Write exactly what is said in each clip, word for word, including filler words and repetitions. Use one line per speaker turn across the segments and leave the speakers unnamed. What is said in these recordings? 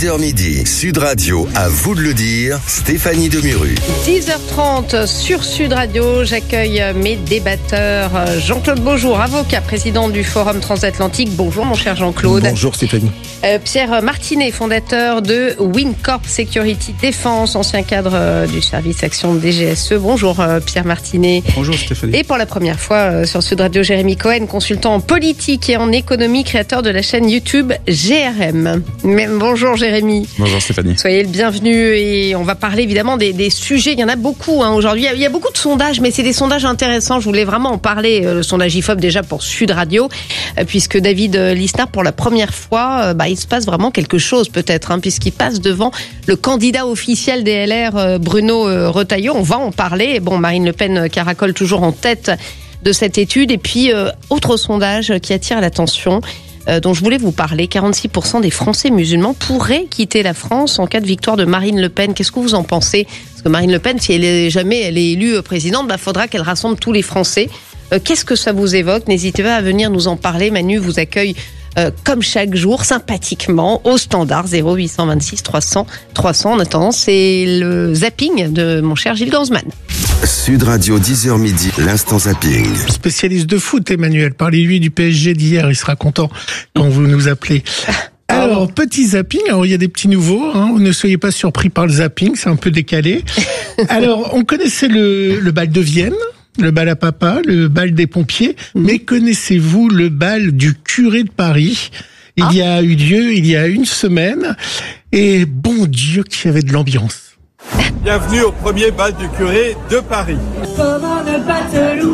dix heures midi, Sud Radio, à vous de le dire, Stéphanie Demuru.
dix heures trente sur Sud Radio, j'accueille mes débatteurs. Jean-Claude Beaujour, avocat, président du Forum Transatlantique. Bonjour mon cher Jean-Claude.
Bonjour Stéphanie.
Euh, Pierre Martinet, fondateur de Wincorp Security Défense, ancien cadre euh, du service action D G S E. Bonjour euh, Pierre Martinet.
Bonjour Stéphanie.
Et pour la première fois euh, sur Sud Radio, Jérémy Cohen, consultant en politique et en économie, créateur de la chaîne YouTube G R M. Mais, bonjour Jérémy.
Bonjour Stéphanie.
Soyez le bienvenu et on va parler évidemment des, des sujets. Il y en a beaucoup hein, aujourd'hui. Il y, a, il y a beaucoup de sondages, mais c'est des sondages intéressants. Je voulais vraiment en parler. Le sondage I F O P déjà pour Sud Radio, puisque David Lisnard, pour la première fois, bah, il se passe vraiment quelque chose peut-être, hein, puisqu'il passe devant le candidat officiel des L R, Bruno Retailleau. On va en parler. Bon, Marine Le Pen caracole toujours en tête de cette étude. Et puis, euh, autre sondage qui attire l'attention, euh, dont je voulais vous parler. quarante-six pour cent des Français musulmans pourraient quitter la France en cas de victoire de Marine Le Pen. Qu'est-ce que vous en pensez ? Parce que Marine Le Pen, si elle est jamais elle est élue présidente, bah, faudra qu'elle rassemble tous les Français. Euh, qu'est-ce que ça vous évoque ? N'hésitez pas à venir nous en parler. Manu vous accueille Euh, comme chaque jour, sympathiquement, au standard zéro huit cent vingt-six trois cents trois cents. En attendant, c'est le zapping de mon cher Gilles Gansman.
Sud Radio, dix heures midi, l'instant zapping.
Spécialiste de foot, Emmanuel. Parlez-lui du P S G d'hier, il sera content quand vous nous appelez. Alors, petit zapping, alors il y a des petits nouveaux, hein, ne soyez pas surpris par le zapping, c'est un peu décalé. Alors, on connaissait le, le bal de Vienne, le bal à papa, le bal des pompiers, mmh. mais connaissez-vous le bal du curé de Paris ? Il ah. y a eu lieu il y a une semaine, et bon Dieu qu'il y avait de l'ambiance.
Bienvenue au premier bal du curé de Paris.
Comment ne pas te louer ?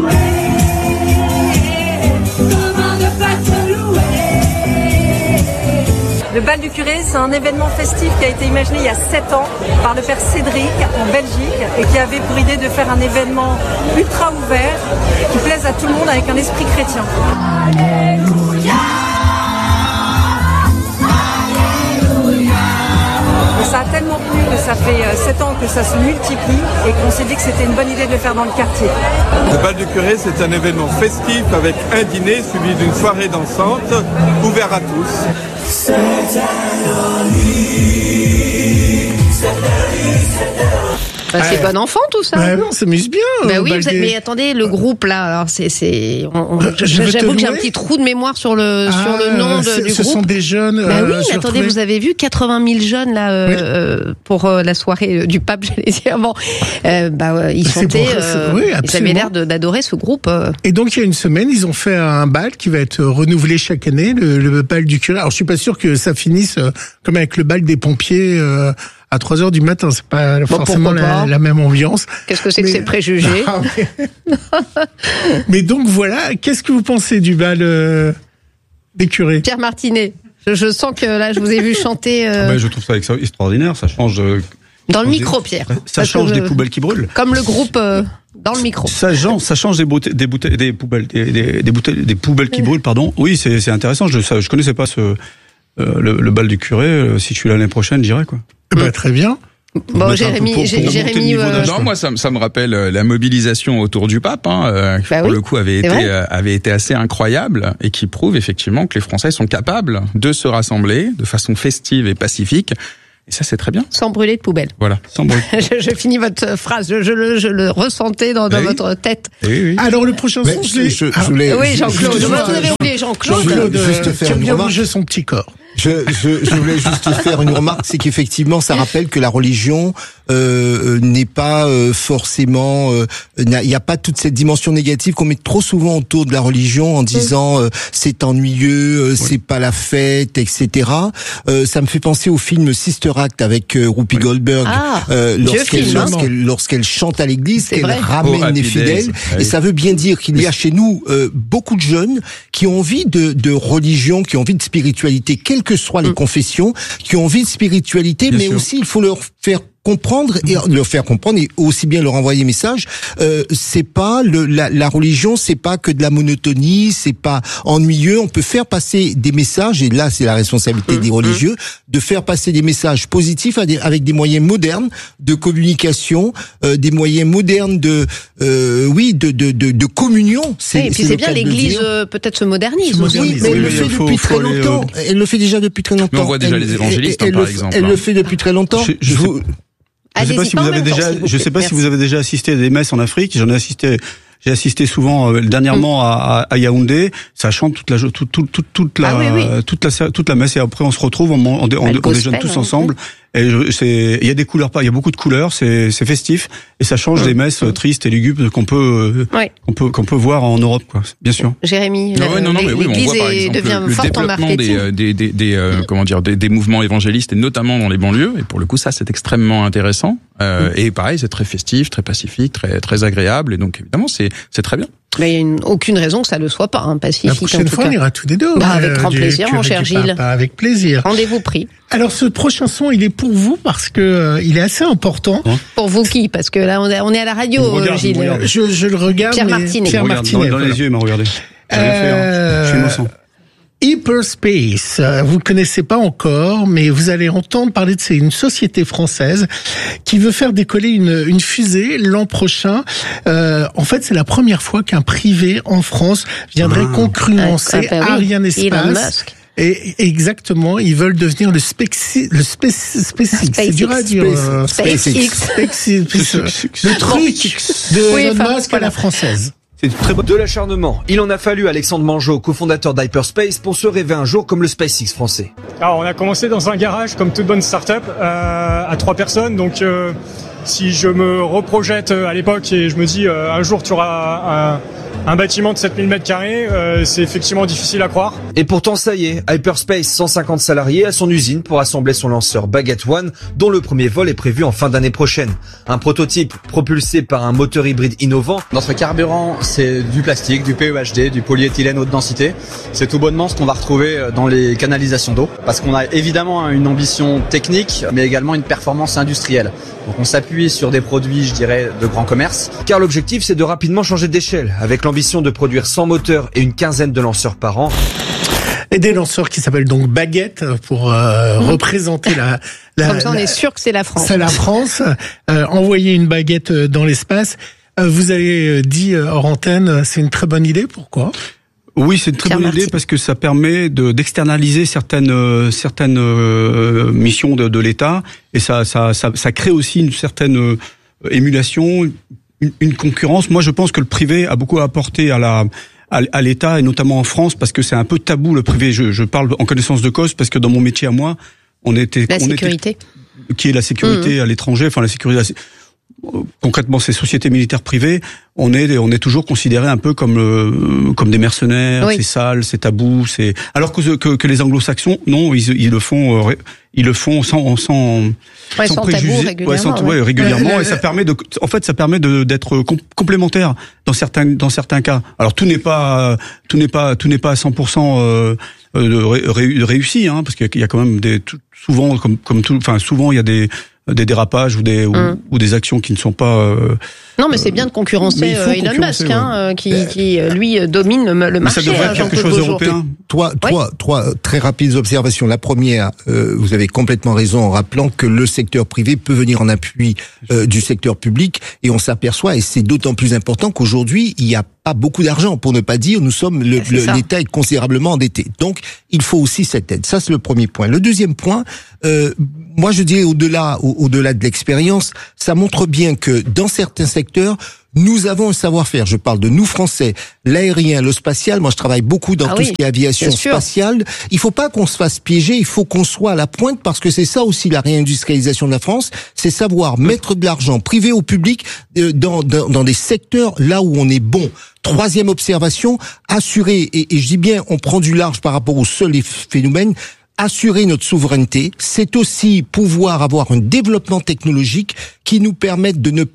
Comment ne pas te louer ?
Le bal du curé, c'est un événement festif qui a été imaginé il y a sept ans par le père Cédric en Belgique et qui avait pour idée de faire un événement ultra ouvert qui plaise à tout le monde avec un esprit chrétien.
Alléluia, Alléluia.
Et ça a tellement plu que ça fait sept ans que ça se multiplie et qu'on s'est dit que c'était une bonne idée de le faire dans le quartier.
Le bal du curé, c'est un événement festif avec un dîner suivi d'une soirée dansante ouvert à tous.
C'est la nuit, c'est la nuit, c'est la nuit.
Bah, c'est bon enfant tout ça.
Bah non, ça m'amuse bien.
Bah oui,
des...
mais attendez, le groupe là, alors c'est, c'est, on, on, je, j'avoue que j'ai un petit trou de mémoire sur le, ah, sur le nom de, du
ce
groupe.
Ce sont des jeunes.
Bah oui,
euh,
mais attendez, vous avez vu quatre-vingt mille jeunes là euh, oui. euh, pour euh, la soirée du pape, j'allais dire. Bon, euh, bah euh, ils chantaient, pour... euh, oui, ils avaient l'air de, d'adorer ce groupe. Euh.
Et donc il y a une semaine, ils ont fait un bal qui va être renouvelé chaque année, le, le bal du curé. Alors je suis pas sûr que ça finisse euh, comme avec le bal des pompiers. Euh, à trois heures du matin, c'est pas bon, forcément la, la même ambiance.
Qu'est-ce que c'est mais... que ces préjugés?
Ah, mais... mais donc voilà, qu'est-ce que vous pensez du bal euh, des curés?
Pierre Martinet, je, je sens que là, je vous ai vu chanter... Euh...
Ah ben, je trouve ça extraordinaire, ça change... Euh,
dans le micro, Pierre.
Ça change des le... poubelles qui brûlent.
Comme le groupe euh, dans le micro.
Ça, genre, ça change des, bouteilles, des, bouteilles, des poubelles, des, des, des, bouteilles, des poubelles qui brûlent, pardon. Oui, c'est, c'est intéressant, je ne connaissais pas ce, euh, le, le bal du curé. Euh, si je suis là l'année prochaine, j'irai, quoi.
Bah, très bien.
Bon, Jérémy, pour, pour Jérémy euh...
non, moi ça, ça me rappelle la mobilisation autour du pape, hein, euh, qui bah pour oui, le coup avait été euh, avait été assez incroyable et qui prouve effectivement que les Français sont capables de se rassembler de façon festive et pacifique. Et ça, c'est très bien.
Sans brûler de poubelle.
Voilà, sans brûler.
je, je finis votre phrase, je, je, le, je le ressentais dans, dans oui. votre tête.
Oui, oui.
Alors, le prochain son, je l'ai...
Je, je voulais... Oui, Jean-Claude, je, je, je, vous avez oublié Jean-Claude.
Jean-Claude,
juste faire
qui
une
a bien
remarque.
bougé son petit corps.
Je, je, je voulais juste faire une remarque, c'est qu'effectivement, ça rappelle que la religion euh, n'est pas euh, forcément, euh, il n'y a pas toute cette dimension négative qu'on met trop souvent autour de la religion en disant euh, c'est ennuyeux, euh, oui. c'est pas la fête, et cetera. Euh, ça me fait penser au film Sister Act avec euh, Whoopi oui. Goldberg,
ah,
euh, lorsqu'elle,
film,
lorsqu'elle, lorsqu'elle chante à l'église, qu'elle
vrai.
ramène
oh,
les fidèles,
oui.
et ça veut bien dire qu'il y a chez nous euh, beaucoup de jeunes qui ont envie de, de religion, qui ont envie de spiritualité, quelle que soient les mmh. confessions, qui ont envie de spiritualité, bien mais sûr. aussi il faut leur faire comprendre et leur faire comprendre et aussi bien leur envoyer message. Euh, c'est pas le, la, la religion, c'est pas que de la monotonie, c'est pas ennuyeux. On peut faire passer des messages et là c'est la responsabilité mmh, des religieux mmh. de faire passer des messages positifs avec des moyens modernes de communication, euh, des moyens modernes de, euh, oui, de de de, de communion.
C'est, oui, et puis c'est, c'est bien l'Église euh, peut-être se modernise. Se
modernise. Oui, mais oui, elle le fait faut, depuis faut très aller, longtemps. Euh... Elle le fait déjà depuis très longtemps.
Mais on voit déjà
elle,
les évangélistes,
elle,
hein, par
elle
exemple.
Elle le fait depuis très longtemps.
Je, je, je vous... Je sais pas si vous avez déjà, je sais pas si vous avez déjà assisté à des messes en Afrique. J'en ai assisté, j'ai assisté souvent euh, dernièrement mm. à, à Yaoundé. Ça chante toute la, toute, toute, toute, toute la, ah, oui, oui. toute la, toute la messe et après on se retrouve, on, on, on, on, on déjeune tous ensemble. Et je, c'est, il y a des couleurs, il y a beaucoup de couleurs, c'est, c'est festif et ça change mmh. des messes mmh. tristes et lugubres qu'on peut, ouais. qu'on peut, qu'on peut voir en Europe, quoi. Bien sûr.
Jérémy,
non, ouais, non, non, mais oui, on voit par exemple
devient
le, le
forte
développement
en
des, des, des, des euh, comment dire, des, des mouvements évangélistes et notamment dans les banlieues. Et pour le coup, ça, c'est extrêmement intéressant. Euh, mmh. Et pareil, c'est très festif, très pacifique, très, très agréable. Et donc évidemment, c'est, c'est très bien.
Mais il n'y a une, aucune raison que ça ne le soit pas, hein, pacifique.
La prochaine
en tout
fois,
cas.
on ira tous les deux.
Bah, avec grand plaisir, mon cher Gilles.
Pas, avec plaisir.
Rendez-vous pris.
Alors, ce prochain son, il est pour vous parce que euh, il est assez important.
Hein pour vous qui? Parce que là, on est, on est à la radio, regarde, Gilles.
Je, je le regarde.
Pierre Martinet.
Pierre Martinet.
Dans, dans les yeux, il m'a regardé. Euh... Je suis innocent.
Hyperspace, vous ne connaissez pas encore, mais vous allez entendre parler de c'est une société française qui veut faire décoller une, une fusée l'an prochain. Euh, en fait, c'est la première fois qu'un privé en France viendrait ah. concurrencer ah, Ariane Espace. Et exactement, ils veulent devenir le SpaceX, le Space, SpaceX. C'est dur à dire.
SpaceX.
SpaceX. Le truc de
oui,
Elon Musk à la française.
C'est très bon. De l'acharnement. Il en a fallu à Alexandre Mangeot, cofondateur d'Hyperspace, pour se rêver un jour comme le SpaceX français.
Alors, on a commencé dans un garage, comme toute bonne start-up, euh, à trois personnes. Donc, euh, si je me reprojette à l'époque et je me dis euh, un jour tu auras un, un bâtiment de sept mille mètres carrés, euh, c'est effectivement difficile à croire.
Et pourtant, ça y est, Hyperspace, cent cinquante salariés à son usine pour assembler son lanceur Baguette One, dont le premier vol est prévu en fin d'année prochaine. Un prototype propulsé par un moteur hybride innovant.
Notre carburant, c'est du plastique, du P E H D, du polyéthylène haute densité. C'est tout bonnement ce qu'on va retrouver dans les canalisations d'eau. Parce qu'on a évidemment une ambition technique, mais également une performance industrielle. Donc on s'appuie sur des produits, je dirais, de grand commerce.
Car l'objectif, c'est de rapidement changer d'échelle, avec l'ambition de produire cent moteurs et une quinzaine de lanceurs par an.
Et des lanceurs qui s'appellent donc Baguette pour euh, mmh. représenter la, la...
Comme ça, on
la,
est sûr que c'est la France.
C'est la France. Euh, envoyer une baguette dans l'espace. Euh, vous avez dit euh, hors antenne, c'est une très bonne idée. Pourquoi ?
Oui, c'est une très Pierre bonne Martin. idée parce que ça permet de, d'externaliser certaines euh, certaines euh, missions de, de l'État et ça, ça ça ça crée aussi une certaine euh, émulation, une, une concurrence. Moi, je pense que le privé a beaucoup apporté à la à, à l'État et notamment en France parce que c'est un peu tabou le privé. Je, je parle en connaissance de cause parce que dans mon métier à moi, on était
la
on
sécurité
était, qui est la sécurité mmh. à l'étranger, enfin la sécurité. Concrètement, ces sociétés militaires privées, on est on est toujours considéré un peu comme euh, comme des mercenaires, oui. c'est sale, c'est tabou, c'est alors que que, que les Anglo-Saxons, non, ils, ils le font, euh, ils le font sans sans
ouais, sans, sans préjugés, tabou, régulièrement,
ouais, sans, ouais. Ouais, régulièrement, euh, et ça permet de, en fait, ça permet de d'être com- complémentaire dans certains dans certains cas. Alors tout n'est pas tout n'est pas tout n'est pas à cent pour cent euh, de ré, réussi, hein, parce qu'il y a quand même des souvent comme comme tout, enfin souvent il y a des des dérapages ou des ou, mmh. ou des actions qui ne sont pas euh,
non mais c'est bien de concurrencer euh, Elon Musk ouais. hein, qui qui lui domine le, le marché.
Mais ça devrait être quelque chose d'européen.
Trois oui. trois trois très rapides observations. La première, euh, vous avez complètement raison en rappelant que le secteur privé peut venir en appui euh, du secteur public et on s'aperçoit et c'est d'autant plus important qu'aujourd'hui il y a pas beaucoup d'argent, pour ne pas dire, nous sommes le, le l'État est considérablement endetté. Donc, il faut aussi cette aide. Ça, c'est le premier point. Le deuxième point, euh, moi, je dirais au-delà, au, au-delà de l'expérience, ça montre bien que dans certains secteurs, nous avons un savoir-faire. Je parle de nous Français, l'aérien, le spatial. Moi, je travaille beaucoup dans ah tout oui, ce qui est aviation spatiale. Il faut pas qu'on se fasse piéger. Il faut qu'on soit à la pointe parce que c'est ça aussi la réindustrialisation de la France. C'est savoir mettre de l'argent privé au public euh, dans, dans dans des secteurs là où on est bon. Troisième observation, assurer, et, et je dis bien, on prend du large par rapport aux seuls phénomènes, assurer notre souveraineté, c'est aussi pouvoir avoir un développement technologique qui nous permette de ne pas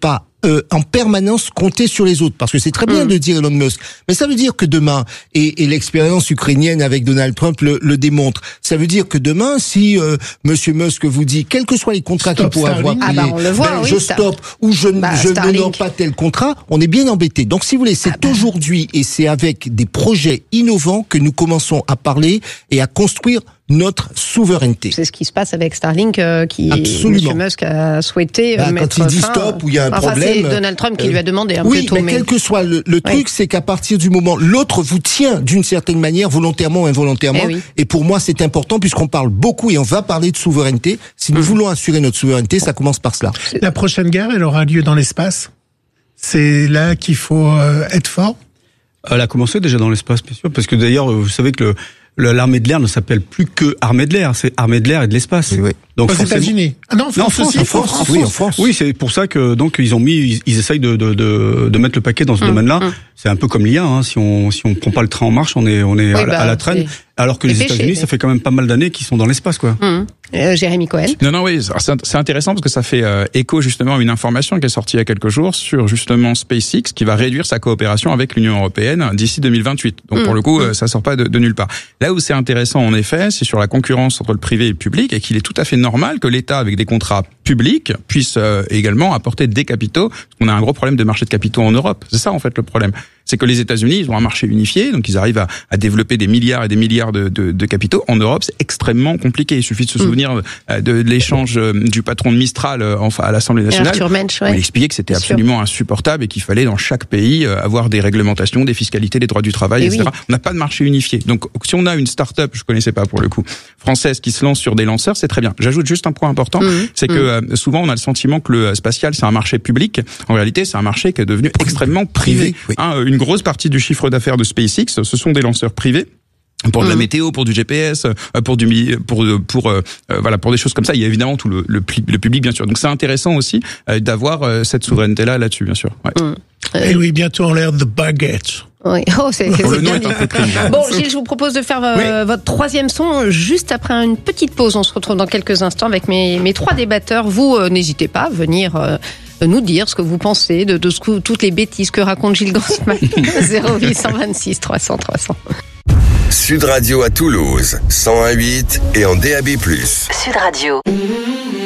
euh, en permanence compter sur les autres, parce que c'est très bien mmh. de dire Elon Musk, mais ça veut dire que demain, et, et l'expérience ukrainienne avec Donald Trump le, le démontre, ça veut dire que demain, si euh, Monsieur Musk vous dit, quels que soient les contrats qu'il pourrait avoir,
ah bah on le voit,
ben,
oui,
je
ça...
stoppe ou je,
bah,
je ne donne pas tel contrat, on est bien embêté. Donc si vous voulez, c'est ah bah... aujourd'hui et c'est avec des projets innovants que nous commençons à parler et à construire notre souveraineté.
C'est ce qui se passe avec Starlink, euh, qui
Absolument.
M. Musk a souhaité
bah,
mettre
quand il dit
fin.
stop ou il y a un
enfin,
problème.
C'est Donald Trump qui euh, lui a demandé un
oui,
peu tôt.
mais,
mais
quel que soit le, le truc, oui. c'est qu'à partir du moment, l'autre vous tient d'une certaine manière, volontairement ou involontairement.
Eh oui.
Et pour moi, c'est important puisqu'on parle beaucoup et on va parler de souveraineté. Si nous mmh. voulons assurer notre souveraineté, ça commence par cela.
La prochaine guerre, elle aura lieu dans l'espace. C'est là qu'il faut euh, être fort.
Elle a commencé déjà dans l'espace, bien sûr, parce que d'ailleurs, vous savez que le l'armée de l'air ne s'appelle plus que armée de l'air, c'est armée de l'air et de l'espace.
Oui, oui.
Donc aux États-Unis. Ah non, en France,
non, en France,
aussi.
En France,
en France.
oui, en France. Oui, c'est pour ça que donc ils ont mis, ils, ils essayent de, de de de mettre le paquet dans ce mmh, domaine-là. Mmh. C'est un peu comme l'I A. Hein. Si on si on prend pas le train en marche, on est on est oui, à, bah, à la traîne. Alors que les péché, États-Unis, mais... ça fait quand même pas mal d'années qu'ils sont dans l'espace, quoi.
Mmh. Euh, Jérémy Cohen.
Non, non, oui, c'est intéressant parce que ça fait euh, écho justement à une information qui est sortie il y a quelques jours sur justement SpaceX qui va réduire sa coopération avec l'Union européenne d'ici deux mille vingt-huit. Donc mmh. pour le coup, mmh. ça sort pas de, de nulle part. Là où c'est intéressant en effet, c'est sur la concurrence entre le privé et le public et qu'il est tout à fait normal que l'État, avec des contrats publics, puisse euh, également apporter des capitaux. Parce qu'on a un gros problème de marché de capitaux en Europe. C'est ça en fait le problème. C'est que les États-Unis, ils ont un marché unifié, donc ils arrivent à, à développer des milliards et des milliards de, de, de capitaux. En Europe, c'est extrêmement compliqué. Il suffit de se souvenir mmh. de, de l'échange du patron de Mistral enfin, à l'Assemblée nationale.
Mensch, ouais.
Il expliquait que c'était absolument sûr. insupportable et qu'il fallait dans chaque pays avoir des réglementations, des fiscalités, des droits du travail, et, et cetera. Oui. On n'a pas de marché unifié. Donc si on a une start-up, je connaissais pas pour le coup, française qui se lance sur des lanceurs, c'est très bien. J'ajoute juste un point important, mmh. c'est mmh. que euh, souvent on a le sentiment que le spatial c'est un marché public. En réalité, c'est un marché qui est devenu extrêmement privé. Oui. Hein, une grosse partie du chiffre d'affaires de SpaceX, ce sont des lanceurs privés. Pour de la météo, pour du G P S, pour du pour pour euh, voilà pour des choses comme ça. Il y a évidemment tout le le, le public bien sûr. Donc c'est intéressant aussi euh, d'avoir euh, cette souveraineté là là-dessus bien sûr. Ouais.
Mmh. Et oui, bientôt on l'air de baguette.
Oui. Oh, c'est, c'est
le
bien
nom est un peu pris.
Bon, Gilles, je vous propose de faire euh, oui. votre troisième son juste après une petite pause. On se retrouve dans quelques instants avec mes mes trois débatteurs. Vous euh, n'hésitez pas à venir. Euh, nous dire ce que vous pensez de, de ce que, toutes les bêtises que raconte Gilles Gansman. zéro huit cent vingt-six trois cents trois cents.
Sud Radio à Toulouse, cent un virgule huit et en D A B plus.
Sud Radio.